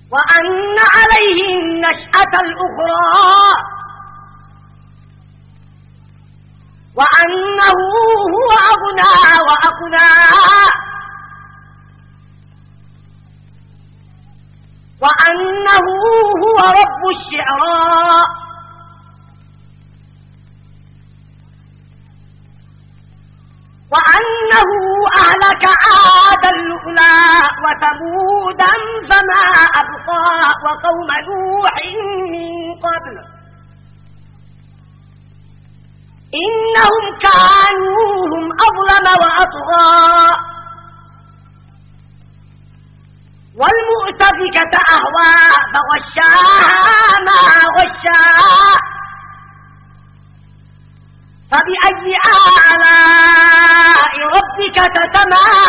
وأن عليه النشأة الأخرى وأنه هو أغنى وأقنى وأنه هو رب الشعراء وأنه أهلك عادا الأولى وثمودا فما أبقى وقوم نوح من قبل إنهم كانوا هم أظلم وأطغى والمؤتفكة أهوى فغشاها ما غشا فبأي آلاء ربك تتمارى